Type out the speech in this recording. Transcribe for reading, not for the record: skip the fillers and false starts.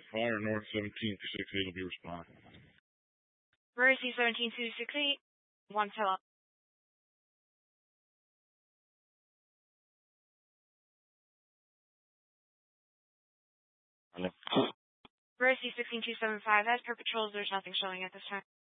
Fire North 17-6-8 will be responding. Mercy 17-268. 1 fill up. Mercy 16275. As per patrols, there's nothing showing at this time.